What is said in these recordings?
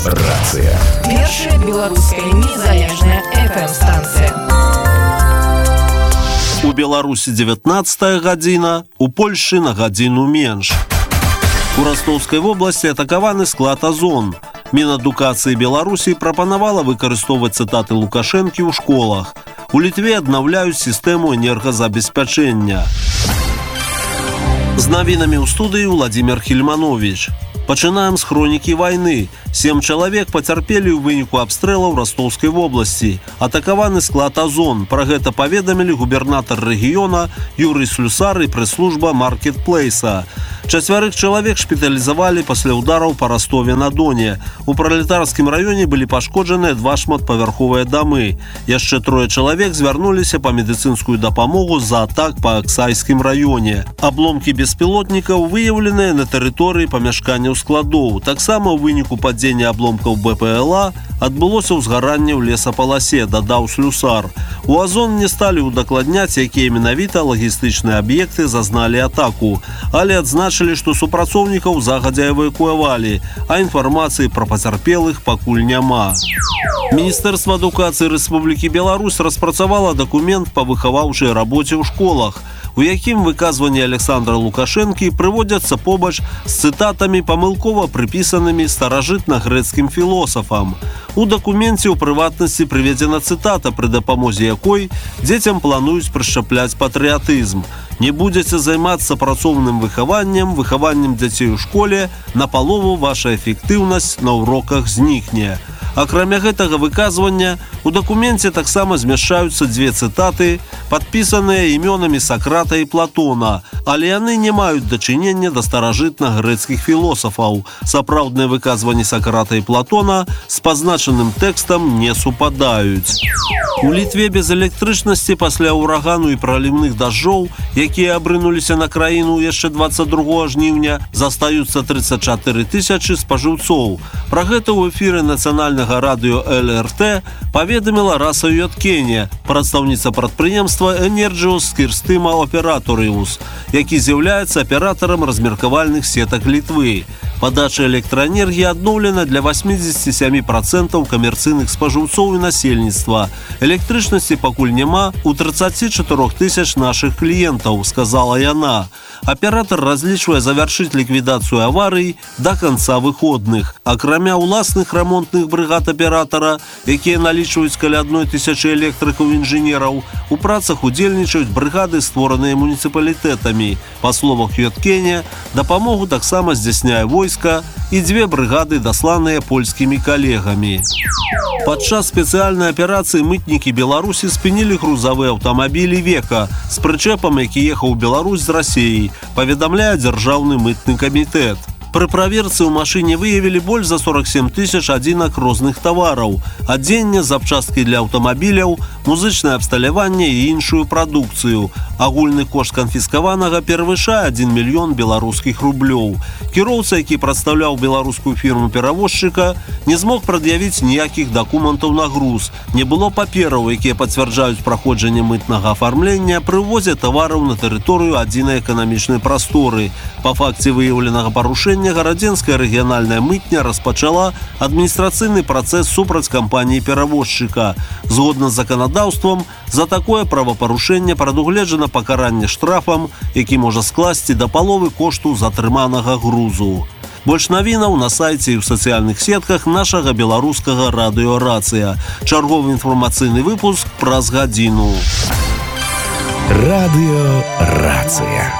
Рацыя. Першая беларуская незалежная FM-станцыя. У Беларусі 19 гадзіна, у Польшы на гадзіну менш. У Ростовскай вобласці атакаваны склад «Озон». Мінадукацыі Беларусі прапанавала выкарыстоўваць цытаты Лукашэнкі ў школах. У Літве аднаўляюць сістэму энергазабеспячэння. З навінамі ў студыі Владимир Хельманович. Пачынаем з хронікі вайны. 7 чалавек пацярпелі ў выніку абстрэлаў Ростовскай вобласці. Атакаваны склад «Озон». Пра гэта паведамілі губернатар рэгіёна Юрый Слюсар і прэс-служба «Маркетплейса». 4 чалавек шпіталізавалі пасля удараў па Ростове-на-Доне. У пралетарскім раёне былі пашкоджаныя 2 шматпавярховыя дамы. Яшчэ 3 чалавек звярнуліся па медыцынскую дапамогу з-за атак па Аксайскім раёне. Абломкі беспілотнікаў выяўленыя на тэрыторыі памяшканняў складоў. Таксама ў выніку падзення абломкаў БПЛА адбылося ўзгаранне ў лесапаласе, дадаў Слюсар. У «Озон» не сталі ўдакладняць, якія менавіта лагістычныя аб'екты зазналі атаку, але адзначылі, што супрацоўнікаў загадзя эвакуявалі, а інфармацыі пра пацярпелых пакуль няма. Міністэрства адукацыі Рэспублікі Беларусь распрацавала дакумент па выхаваўчай рабоце ў школах, у якім выказванні Александра Лукашэнкі прыводзяцца побач з цытатамі, памылкова прыпісанымі старажытна-грэцкім філосафам. У дакуменце ў прыватнасці прыведзена цытата, пры дапамозе якой дзецям плануюць прышчапляць патрыятызм. Не будзеце займацца працоўным выхаваннем дзяцей у школе, напалову ваша эфектыўнасць на уроках знікне. Акрамя гэтага выказвання, у дакуменце таксама змяшчаюцца 2 цытаты, падпісаныя імёнамі Сакрата і Платона, але яны не маюць дачынення да старажытна-грэцкіх філосафаў. Сапраўдныя выказванні Сакрата і Платона з пазначаным тэкстам не супадаюць. У Літве без электрычнасці пасля урагану і праліўных дажджоў, якія абрынуліся на краіну яшчэ 22 жніўня, застаюцца 34 тысячы спажыўцоў. Пра гэта ў эфіры нацыянальнага радыё ЛРТ паведаміла Раса Юткене, прадстаўніца прадпрыемства «Энерджіус Кірстыма Операторіус», які з'яўляецца аператарам размеркавальных сетак Літвы. Падача электраэнергіі адноўлена для 87% камерцыйных спажыўцоў і насельніцтва. Электрычнасці пакуль няма у 34 тысяч нашых кліентаў, сказала яна. Аператар разлічвае завяршыць ліквідацыю аварый да канца выходных. Акрамя ўласных рамонтных брыгад аператара, якія налічваюць каля 1000 электрыкаў і інжынераў, у працах удзельнічаюць брыгады, створаныя муніцыпалітэтамі. Па словах Юткене, дапамогу таксама здзяйсняе войска і 2 брыгады, дасланыя польскімі калегамі. Падчас спецыяльнай аперацыі мытнікі Беларусі спынілі грузавы аўтамабіль «Івека» з прычэпам, які ехаў у Беларусь з Расіяй, паведамляе Дзяржаўны мытны камітэт. Пры праверцы ў машыне выявілі больш за 47 тысяч адзінак розных тавараў, адзенне, запчасткі для аўтамабіляў, музычнае абсталяванне і іншую прадукцыю. Агульны кошт канфіскаванага перавышае 1 мільён беларускіх рублёў. Кіроўца, які прадстаўляў беларускую фірму-перавозчыка, не змог прад'явіць ніякіх дакументаў на груз. Не было папераў, якія пацвярджаюць праходжанне мытнага афармлення пры ўвозе тавараў на тэрыторыю адзінай эканамічнай прасторы. Па факце выяўленага парушэння гарадзенская рэгіянальная мытня распачала адміністрацыйны працэс супраць кампаніі-перавозчыка. Згодна з заканадаўствам, за такое правапарушэнне прадугледжана пакаранне штрафам, які можа скласці да паловы кошту затрыманага грузу. Больш навінаў на сайце і ў сацыяльных сетках нашага беларускага радыё «Рацыя». Чарговы інфармацыйны выпуск праз гадзіну. Радыё «Рацыя».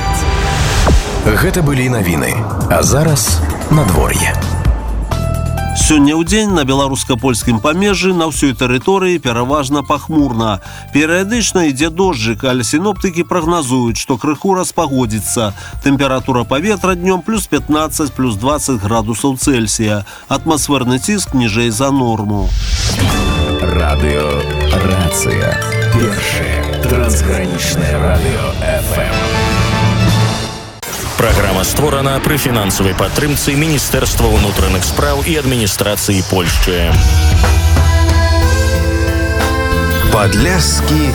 Гэта былі навіны, а зараз надвор'е. Сёння ў дзень на беларуска-польскім памежжы на ўсёй тэрыторыі пераважна пахмурна. Перыядычна ідзе дожджык, але сіноптыкі прагназуюць, што крыху распагодзіцца. Тэмпература паветра днём +15, +20 градусаў Цельсія. Атмасферны ціск ніжэй за норму. Радыё «Рацыя». Першае трансгранічнае радыё FM. Праграма створана пры фінансавай падтрымцы Міністэрства ўнутраных спраў і адміністрацыі Польшчы. Падляскі.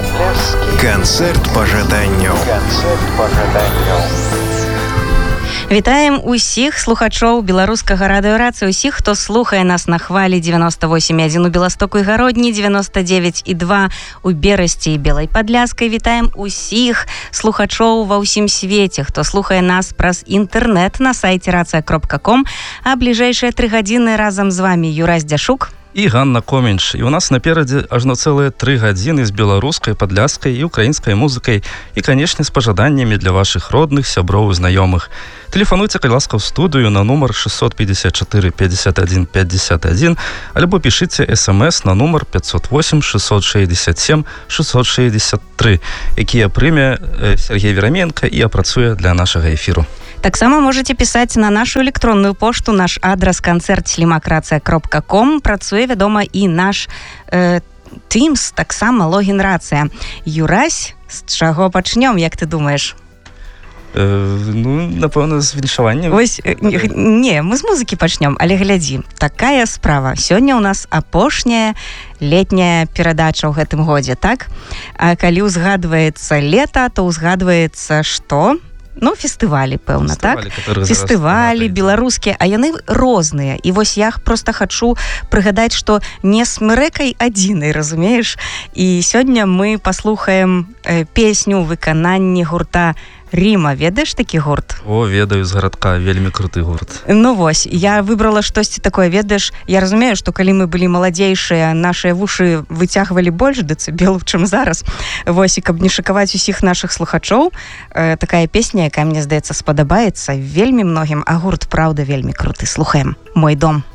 Канцэрт пажаданняў. Вітаем усіх слухачоў беларускага радыёрацыі, усіх, хто слухае нас на хвалі 98,1 у Беластоку і Гародні, 99,2 у Берасці і Белай Падляскай. Вітаем усіх слухачоў ва ўсім свеце, хто слухае нас праз інтэрнэт на сайце racia.com. А бліжэйшыя 3 гадзіны разам з вами Юрась Дзяшук і Ганна Коменш. І у нас наперадзе ажно цэлыя 3 гадзіны з беларускай, падляскай і украінскай музыкай і, канешне, з пажаданнямі для вашых родных, сяброў і знаёмых. Тэлефануйце, калі ласка, ў студыю на нумар 654 51 51 альбо пішыце смс на нумар 508 667 663, якія прыме Сергей Вераменко і апрацуе для нашага эфіру. Таксама можете пісаць на нашу электронную пошту. Наш адрас канцэрт@racia.com. Працуе, вядома, і наш Teams, таксама логін Рацыя. Юрась, з чаго пачнём, як ты думаеш? Напэўна, з віншавання. Вось, не, мы з музыкі пачнём, але глядзі, такая справа. Сёння ў нас апошняя летняя перадача ў гэтым годзе, так? А калі ўзгадваецца лета, то ўзгадваецца што? Ну, фестывалі, пэўна, так? Фестывалі беларускія, а яны розныя. І вось я проста хачу прыгадаць, што не смырэкай адзінай, разумееш? І сёння мы паслухаем песню выкананні гурта Ріма. Ведаеш такі гурт? О, ведаю, з гарадка, вельмі круты гурт. Ну вось, я выбрала штосьці такое, ведаеш, я разумею, што калі мы былі маладзейшыя, нашыя вушы выцягвалі больш дэцыбелаў, чым зараз. Вось, і каб не шакаваць усіх нашых слухачоў, такая песня, якая, мне здаецца, спадабаецца вельмі многім, а гурт, праўда, вельмі круты. Слухаем «Мой дом».